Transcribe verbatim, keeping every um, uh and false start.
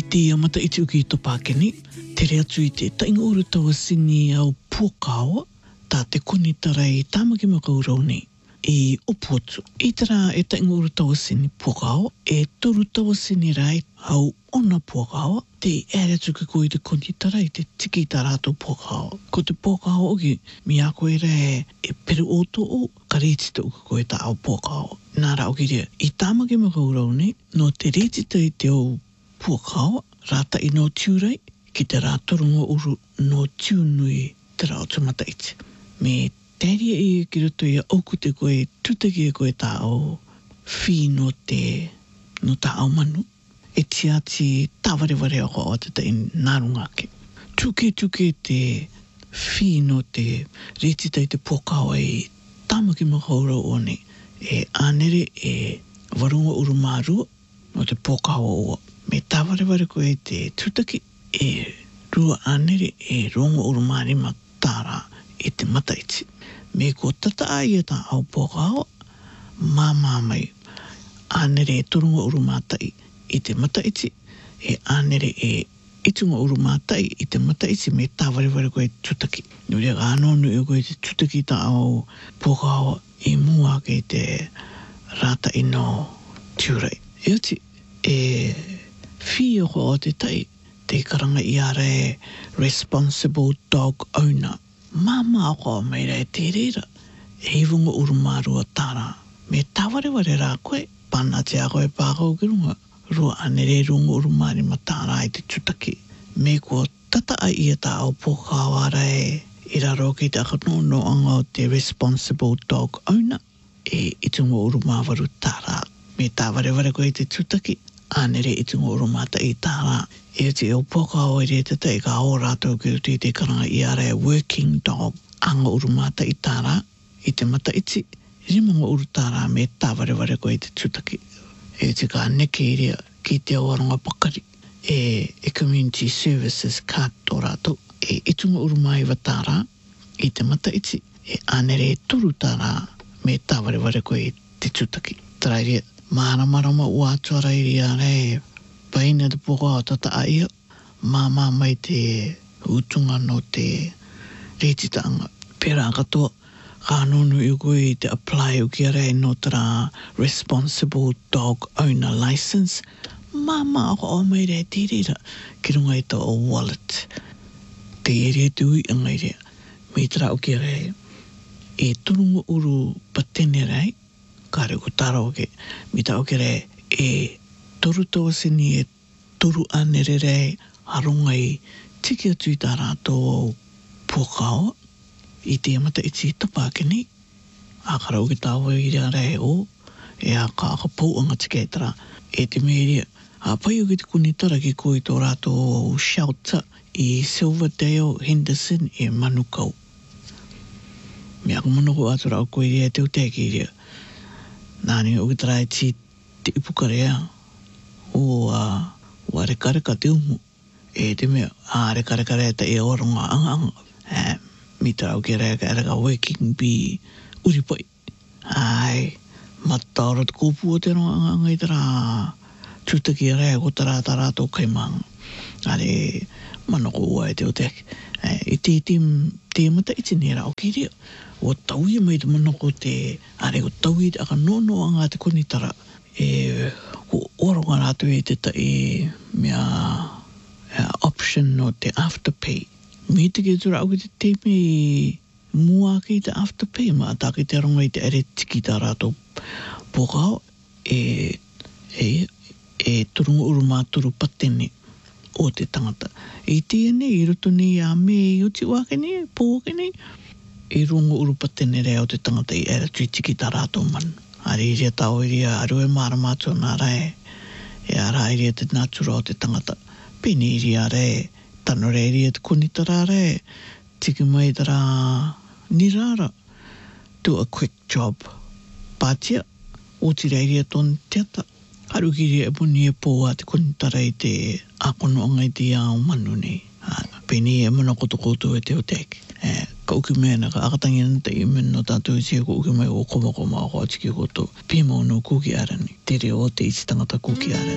te amata iti uki to Pākeni, te rea atu i te tainga uru taua sini au puakaoa, tā te koni tarai tāmaki makaurau nei, e opotu. I tara e tainga uru taua sini puakaoa, e toru taua sini rai au ona puakaoa, te ere atu ki koe te koni tarai, te tiki tā rātou puakaoa. Ko te puakaoa oki, mi a koe re e peru o to o, ka reti te uka koe tā au puakaoa. Nā rā oki rea, i tāmaki makaurau nei, no te reti te i te au puakaoa, rāta i no tiurei, ki te rātorunga uru no tiunui te rao tumata iti. Me tēria i ki roto i a auku te koe, tutaki e koe tā au whi no te, no tā au manu. E ti ati tāwareware ako o te tai nārunga ke. Tuke tuke te whi no te reti tai te pokao e tāmaki makaurau o nei. E ānere e warunga uru mārua no te pokao o. Me tāwareware koe te tutaki e rua ānere e rongo uru mārima tāra e te mataiti. Me ko tata ai e tā au pokao, māmā mai, ānere e turunga uru mātai i te mataiti, e ānere e itunga uru mātai i te mataiti me tāwareware koe tutaki. Nuri a anonu i koe te tutaki tā au pokao i mua ke te rāta ino tiurei. E ati, e whio ko o te tai, te karanga i are responsible dog owner. Māma ako o meira e te reira, e hivunga urumārua tāra. Me tāwareware rā koe, pāna te a koe pākau ki runga, rua anere runga urumāri ma tāra i te tutaki. Me ko tata ai ia tā au pokao ara e, i raro ki te akano no anga o te responsible dog owner, e itunga urumāwaru tāra. Me tāwareware koe i te tutaki, ānere itunga urumāta i tāra. E te o pokao e re te te ka o rātou ki ruti te karanga i are working dog anga urumata i tāra, i te mata iti, rimanga uru tāra me tāwareware koe i te tutaki. E te ka neke i rea ki te awaronga pakari, e, e community services card tō rātou, e itunga urumai wa tāra, i te mata iti, e ānere e turu tāra me tāwareware koe i te tutaki. Tarai rea, māramarama ua atuara i rea re, paina te pokao tata aia, māmā mai te utunga no te retitanga. Pera katoa, ka nonu i koe i te apply uki are no tara responsible dog owner license. Māmā ako o mai rea te reira, ki runga i o wallet. Te ere te ui anga i rea, me tara uki are, e turunga uru patene rei, ka reo ko tara oke, me ta uki are, e toru taua sini e toru anere rei aronga i tiki atu i tā rātou pokao i te amata iti ta Pākeni. A karau ki tāua i rea rei o, e a ka aka pouanga tike e tara, e te meria. A pai o ki te kunitara ki koe tō rātou shelter i Silverdale Henderson e Manukau. Me ako manoko atura o koe rea te uteki i rea. Nāni o ki tara e ti te ipukarea. O uh, wa rekareka te umu e te mea a rekareka rea ta e oronga anga anga e mi tara au ki rea ka eraka working bee uripai ai mataora te kōpu o te ronga anga anga i tara tutaki rea ko tara ta rātou kaimanga are manoko ua e te o teki e, i te te te mata iti nera o ki rea o tauia mai te manoko te are o tauia te aka nono anga te konitara e ko oronga rātou e te tai mea uh, option no te afterpay. Me te ke tura au ki te teime i mua ki te afterpay, ma tā ki te ronga i te ere tiki tā rātou pokao e, e, e turunga uru māturu patene o te tangata. E tēne i roto ni a me i uti wake ni, pōke ni, e runga uru patene rea o te tangata i ere tui tiki tā rātou manu. Are i rea tau i rea arue mara mātua nā rai, e ara i rea te nātura o te tangata. Pene i rea re, tano re i rea te kunitara re, tiki mai tara nirara, do a quick job. Pātia, o ti rea i rea ton teata, haru ki rea e puni e pō a te kunitara i te akono anga i te ao manu nei. Pene e mana koto koto e te o teki. Eh, ka uki mea na ka akatangi na te imen no tātou i tia ko uki mai o koma koma o tiki koto pima o no kuki arani. Tere o te iti tangata kuki arani.